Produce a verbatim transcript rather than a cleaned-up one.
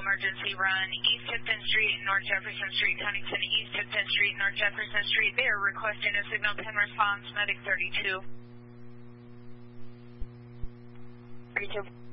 emergency run East Tipton Street, North Jefferson Street, Huntington, East Tipton Street, North Jefferson Street. They are requesting a signal ten response, medic thirty-two. thirty-two.